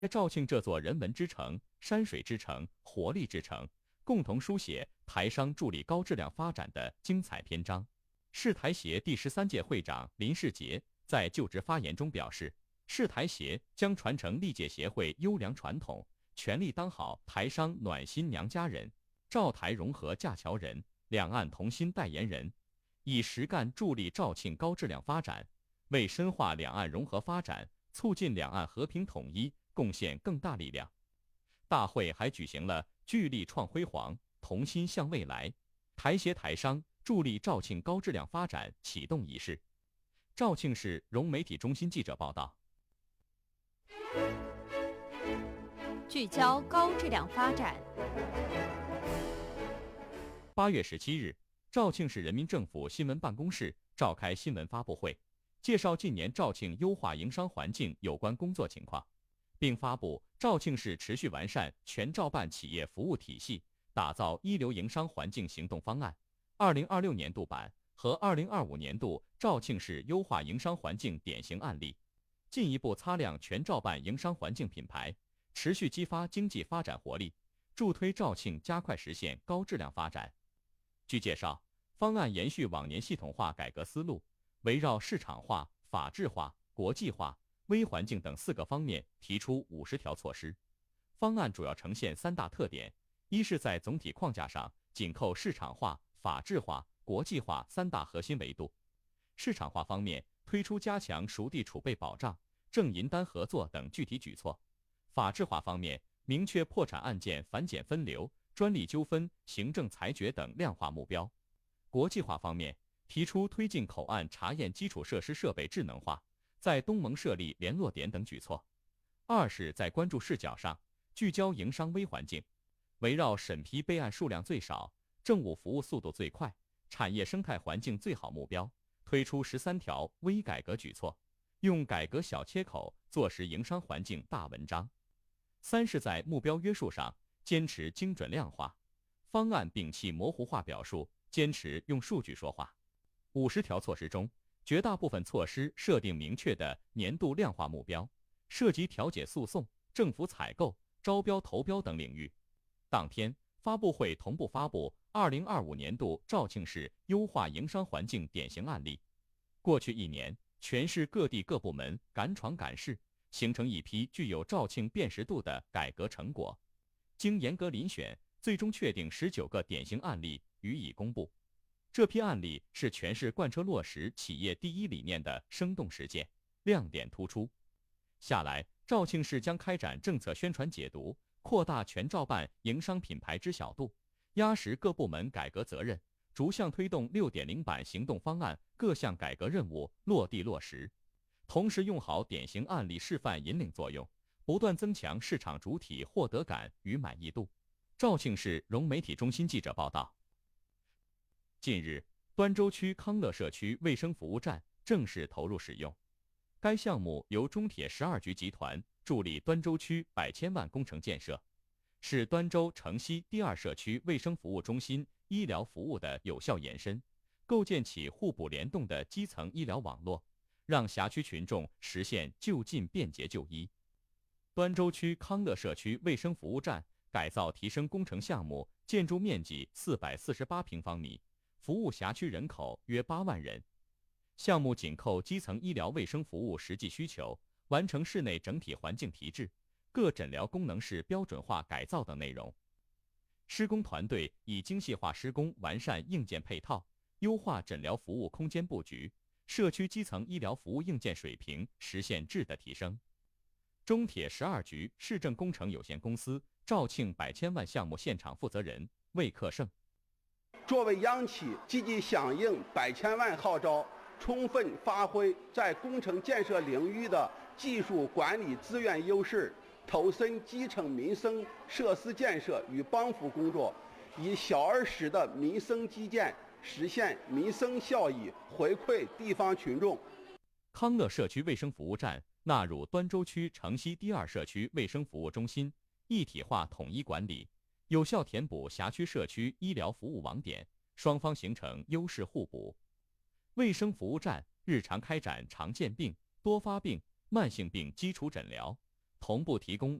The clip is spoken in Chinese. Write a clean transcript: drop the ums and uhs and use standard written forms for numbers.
肇庆这座人文之城、山水之城、活力之城，共同书写台商助力高质量发展的精彩篇章。市台协第13届会长林世杰在就职发言中表示，市台协将传承历届协会优良传统，全力当好台商暖心娘家人、肇台融合架桥人、两岸同心代言人，以实干助力肇庆高质量发展，为深化两岸融合发展、促进两岸和平统一贡献更大力量。大会还举行了聚力创辉煌、同心向未来，台协台商助力肇庆高质量发展启动仪式。肇庆市融媒体中心记者报道。 聚焦高质量发展。 8月17日，肇庆市人民政府新闻办公室召开新闻发布会，介绍近年肇庆优化营商环境有关工作情况，并发布肇庆市持续完善全肇办企业服务体系，打造一流营商环境行动方案2026年度版和2025年度肇庆市优化营商环境典型案例，进一步擦亮全肇办营商环境品牌，持续激发经济发展活力，助推肇庆加快实现高质量发展。据介绍，方案延续往年系统化改革思路，围绕市场化、法治化、国际化、微环境等4个方面提出50条措施。方案主要呈现3大特点：一是在总体框架上紧扣市场化、法治化、国际化3大核心维度。市场化方面，推出加强熟地储备保障、正银单合作等具体举措；法治化方面，明确破产案件反检分流、专利纠纷、行政裁决等量化目标；国际化方面，提出推进口岸查验基础设施设备智能化，在东盟设立联络点等举措。二是在关注视角上，聚焦营商微环境，围绕审批备案数量最少、政务服务速度最快、产业生态环境最好目标，推出13条微改革举措，用改革小切口做实营商环境大文章。三是在目标约束上坚持精准量化，方案摒弃模糊化表述，坚持用数据说话。50条措施中，绝大部分措施设定明确的年度量化目标，涉及调解诉讼、政府采购、招标投标等领域。当天，发布会同步发布2025年度肇庆市优化营商环境典型案例。过去1年，全市各地各部门敢闯敢试，形成一批具有肇庆辨识度的改革成果。经严格遴选，最终确定19个典型案例予以公布。这批案例是全市贯彻落实企业第一理念的生动实践，亮点突出。下来，肇庆市将开展政策宣传解读，扩大全肇办营商品牌知晓度，压实各部门改革责任，逐项推动6.0版行动方案各项改革任务落地落实。同时用好典型案例示范引领作用，不断增强市场主体获得感与满意度。肇庆市融媒体中心记者报道。近日，端州区康乐社区卫生服务站正式投入使用。该项目由中铁12局集团助力端州区100千万工程建设，是端州城西第2社区卫生服务中心医疗服务的有效延伸，构建起互补联动的基层医疗网络，让辖区群众实现就近便捷就医。端州区康乐社区卫生服务站改造提升工程项目建筑面积448平方米，服务辖区人口约8万人。项目紧扣基层医疗卫生服务实际需求，完成室内整体环境提质、各诊疗功能室标准化改造等内容。施工团队以精细化施工完善硬件配套，优化诊疗服务空间布局，社区基层医疗服务硬件水平实现质的提升。中铁12局市政工程有限公司肇庆100千万项目现场负责人魏克胜： 作为央企，积极响应100千万号召，充分发挥在工程建设领域的技术管理资源优势，投身基层民生设施建设与帮扶工作，以小而实的民生基建实现民生效益，回馈地方群众。 康乐社区卫生服务站纳入端州区城西第2社区卫生服务中心，一体化统一管理，有效填补辖区社区医疗服务网点，双方形成优势互补。卫生服务站日常开展常见病、多发病、慢性病基础诊疗， 同步提供